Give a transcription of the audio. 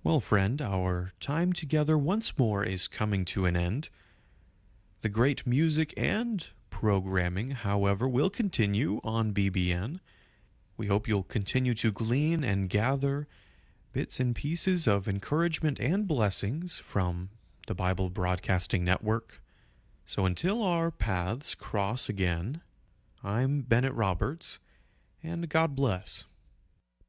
Well, friend, our time together once more is coming to an end. The great music and programming, however, will continue on BBN. We hope you'll continue to glean and gather bits and pieces of encouragement and blessings from the Bible Broadcasting Network. So until our paths cross again, I'm Bennett Roberts, and God bless.